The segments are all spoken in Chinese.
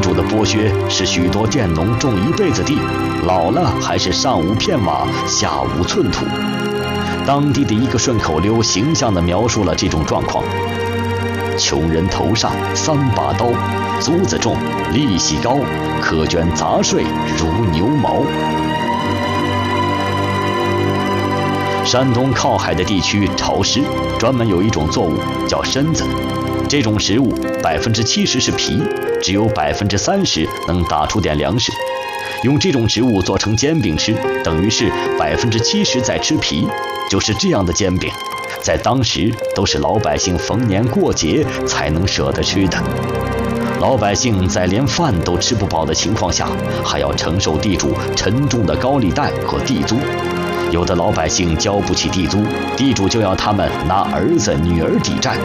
主的剥削使许多佃农种一辈子地，老了还是上无片瓦，下无寸土。当地的一个顺口溜形象地描述了这种状况：穷人头上3把刀，租子重，利息高，可捐杂税如牛毛。山东靠海的地区潮湿，专门有一种作物叫参子，这种食物70%是皮，只有30%能打出点粮食。用这种植物做成煎饼吃，等于是70%在吃皮。就是这样的煎饼，在当时都是老百姓逢年过节才能舍得吃的。老百姓在连饭都吃不饱的情况下，还要承受地主沉重的高利贷和地租。有的老百姓交不起地租，地主就要他们拿儿子女儿抵债。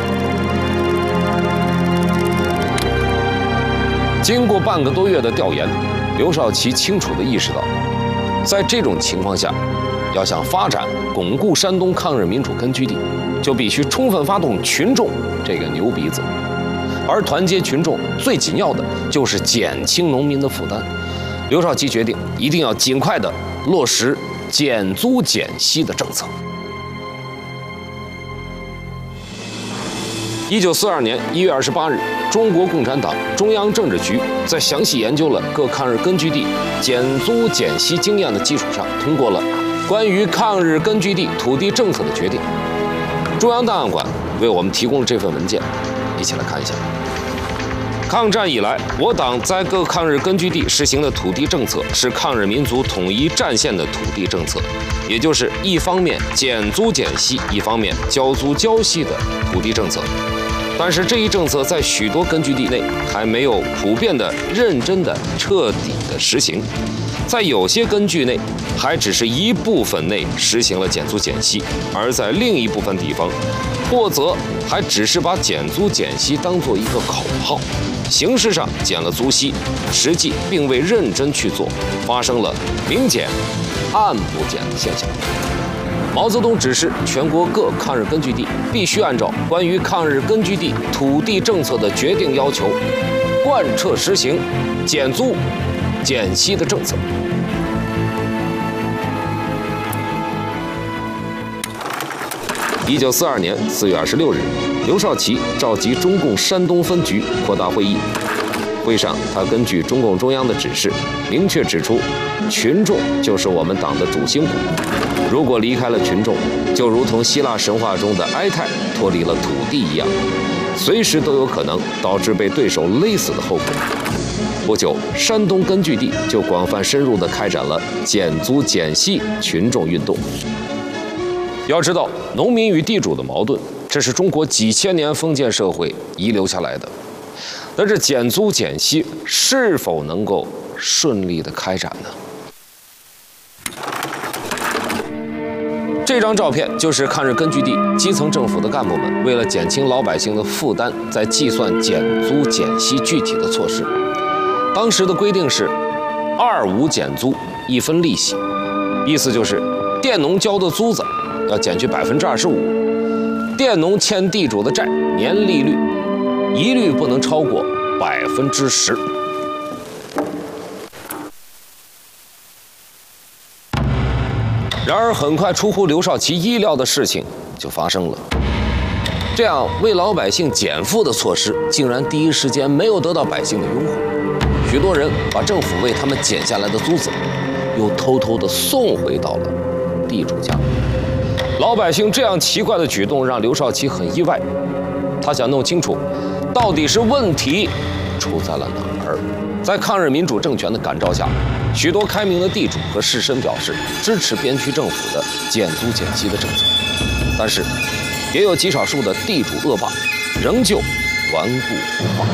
经过半个多月的调研，刘少奇清楚地意识到，在这种情况下，要想发展巩固山东抗日民主根据地，就必须充分发动群众这个牛鼻子，而团结群众最紧要的就是减轻农民的负担。刘少奇决定一定要尽快地落实减租减息的政策。1942年1月28日，中国共产党中央政治局在详细研究了各抗日根据地减租减息经验的基础上，通过了关于抗日根据地土地政策的决定。中央档案馆为我们提供了这份文件，一起来看一下。抗战以来，我党在各抗日根据地实行的土地政策是抗日民族统一战线的土地政策，也就是一方面减租减息，一方面交租交息的土地政策。但是这一政策在许多根据地内还没有普遍的、认真的、彻底的实行，在有些根据内还只是一部分内实行了减租减息，而在另一部分地方，或则还只是把减租减息当作一个口号，形式上减了租息，实际并未认真去做，发生了明减暗不减的现象。毛泽东指示全国各抗日根据地必须按照关于抗日根据地土地政策的决定要求，贯彻实行减租减息的政策。1942年4月26日，刘少奇召集中共山东分局扩大会议。会上，他根据中共中央的指示，明确指出，群众就是我们党的主心骨。如果离开了群众，就如同希腊神话中的埃泰脱离了土地一样，随时都有可能导致被对手勒死的后果。不久，山东根据地就广泛深入地开展了减租减息群众运动。要知道，农民与地主的矛盾，这是中国几千年封建社会遗留下来的。但这减租减息是否能够顺利地开展呢？这张照片就是抗日根据地基层政府的干部们为了减轻老百姓的负担，在计算减租减息具体的措施。当时的规定是2/5减租，1分利息，意思就是佃农交的租子要减去25%，佃农欠地主的债年利率一律不能超过10%。然而，很快出乎刘少奇意料的事情就发生了。这样为老百姓减负的措施，竟然第一时间没有得到百姓的拥护。许多人把政府为他们减下来的租子，又偷偷地送回到了地主家。老百姓这样奇怪的举动让刘少奇很意外，他想弄清楚，到底是问题出在了哪儿。在抗日民主政权的感召下，许多开明的地主和士绅表示支持边区政府的减租减息的政策，但是也有极少数的地主恶霸仍旧顽固不化。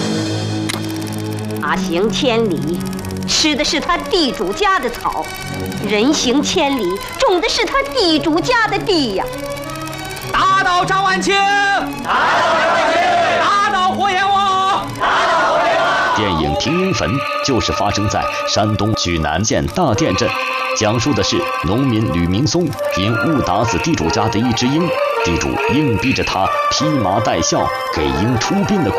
马行千里，吃的是他地主家的草；人行千里，种的是他地主家的地呀。 打倒张万清！打倒张万清！打倒活阎王！打倒活阎王！ 电影《平阴坟》就是发生在山东莒南县大甸镇，讲述的是农民吕明松因误打死地主家的一只鹰，地主硬逼着他披麻戴孝给鹰出殡的故事。